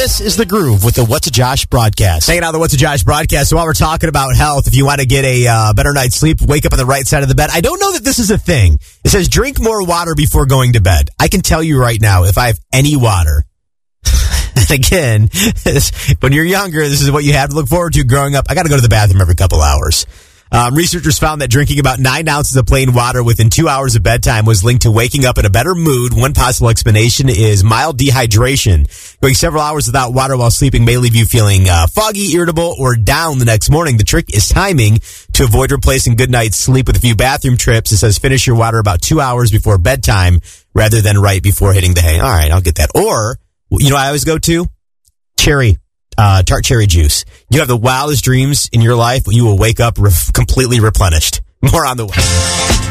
This is The Groove with the What's a Josh broadcast. Hanging out on the What's a Josh broadcast. So while we're talking about health, if you want to get a better night's sleep, wake up on the right side of the bed. I don't know that this is a thing. It says drink more water before going to bed. I can tell you right now, if I have any water, and again, when you're younger, this is what you have to look forward to growing up. I got to go to the bathroom every couple hours. Researchers found that drinking about 9 ounces of plain water within 2 hours of bedtime was linked to waking up in a better mood. One possible explanation is mild dehydration. Going several hours without water while sleeping may leave you feeling foggy, irritable, or down the next morning. The trick is timing to avoid replacing good night's sleep with a few bathroom trips. It says finish your water about 2 hours before bedtime rather than right before hitting the hay. All right, I'll get that. Or, you know what I always go to? Tart cherry juice. You have the wildest dreams in your life, but you will wake up completely replenished. More on the way.